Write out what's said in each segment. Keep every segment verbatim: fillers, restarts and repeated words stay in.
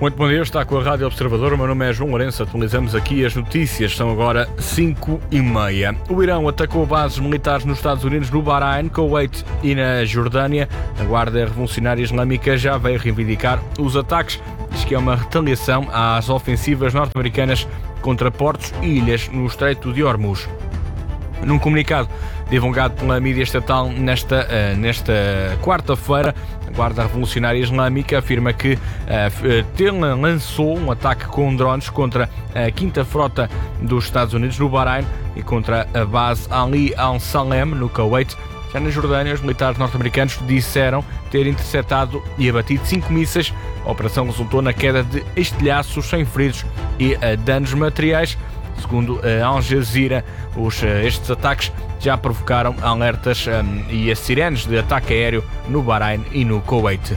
Muito bom dia, está com a Rádio Observador. O meu nome é João Lourenço. Atualizamos aqui as notícias. São agora cinco e meia. O Irão atacou bases militares nos Estados Unidos, no Bahrein, Kuwait e na Jordânia. A Guarda Revolucionária Islâmica já veio reivindicar os ataques. Diz que é uma retaliação às ofensivas norte-americanas contra portos e ilhas no Estreito de Hormuz. Num comunicado divulgado pela mídia estatal nesta, uh, nesta quarta-feira, a Guarda Revolucionária Islâmica afirma que uh, lançou um ataque com drones contra a quinta Frota dos Estados Unidos no Bahrein e contra a base Ali al-Salem, no Kuwait. Já na Jordânia, os militares norte-americanos disseram ter interceptado e abatido cinco mísseis. A operação resultou na queda de estilhaços sem feridos e uh, danos materiais. Segundo a Al Jazeera, os, estes ataques já provocaram alertas um, e as sirenes de ataque aéreo no Bahrein e no Kuwait.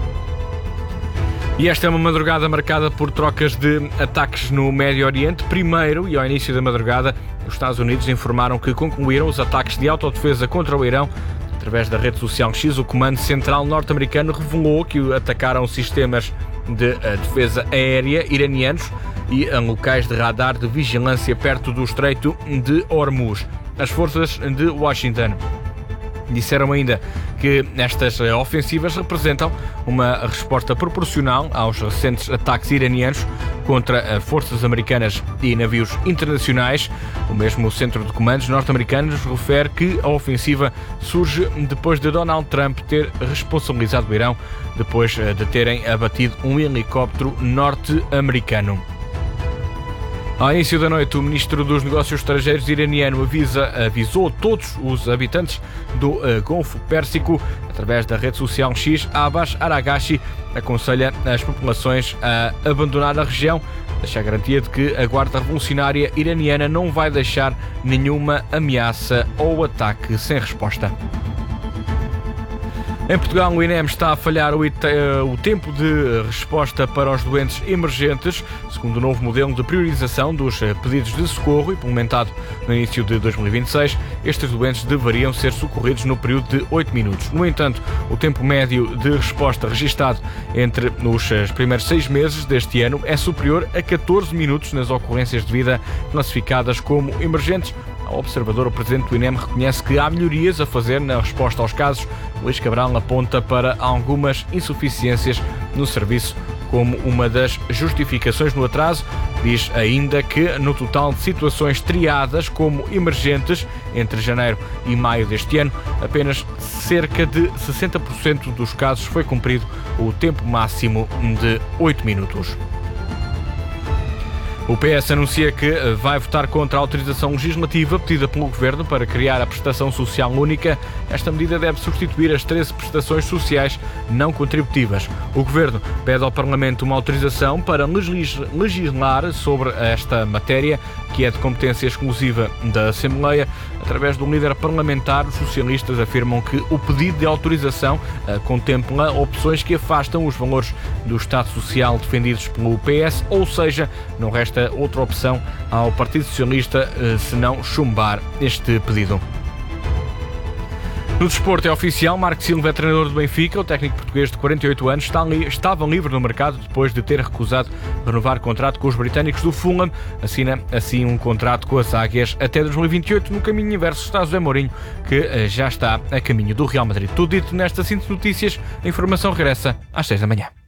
E esta é uma madrugada marcada por trocas de ataques no Médio Oriente. Primeiro, e ao início da madrugada, os Estados Unidos informaram que concluíram os ataques de autodefesa contra o Irão. Através da rede social X, o Comando Central norte-americano revelou que atacaram sistemas de defesa aérea iranianos e a locais de radar de vigilância perto do Estreito de Hormuz. As forças de Washington disseram ainda que estas ofensivas representam uma resposta proporcional aos recentes ataques iranianos contra forças americanas e navios internacionais. O mesmo centro de comandos norte-americanos refere que a ofensiva surge depois de Donald Trump ter responsabilizado o Irão depois de terem abatido um helicóptero norte-americano. Ao início da noite, o ministro dos Negócios Estrangeiros iraniano avisa, avisou todos os habitantes do uh, Golfo Pérsico. Através da rede social X, Abbas Aragashi aconselha as populações a abandonar a região. Deixa a garantia de que a Guarda Revolucionária iraniana não vai deixar nenhuma ameaça ou ataque sem resposta. Em Portugal, o INEM está a falhar o, ite- o tempo de resposta para os doentes emergentes, segundo o novo modelo de priorização dos pedidos de socorro implementado no início de dois mil e vinte e seis. Estes doentes deveriam ser socorridos no período de oito minutos. No entanto, o tempo médio de resposta registado entre os primeiros seis meses deste ano é superior a catorze minutos nas ocorrências de vida classificadas como emergentes. Ao Observador, o presidente do INEM reconhece que há melhorias a fazer na resposta aos casos. Luís Cabral aponta para algumas insuficiências no serviço como uma das justificações no atraso. Diz ainda que no total de situações triadas como emergentes entre janeiro e maio deste ano, apenas cerca de sessenta por cento dos casos foi cumprido o tempo máximo de oito minutos. O P S anuncia que vai votar contra a autorização legislativa pedida pelo Governo para criar a prestação social única. Esta medida deve substituir as treze prestações sociais não contributivas. O Governo pede ao Parlamento uma autorização para legislar sobre esta matéria, que é de competência exclusiva da Assembleia. Através do líder parlamentar, os socialistas afirmam que o pedido de autorização uh, contempla opções que afastam os valores do Estado Social defendidos pelo P S, ou seja, não resta outra opção ao Partido Socialista uh, senão chumbar este pedido. No desporto é oficial, Marco Silva é treinador do Benfica. O técnico português de quarenta e oito anos está li- estava livre no mercado depois de ter recusado renovar contrato com os britânicos do Fulham. Assina assim um contrato com as Águias até dois mil e vinte e oito, no caminho inverso está José Mourinho, que uh, já está a caminho do Real Madrid. Tudo dito nesta síntese de notícias. A informação regressa às seis da manhã.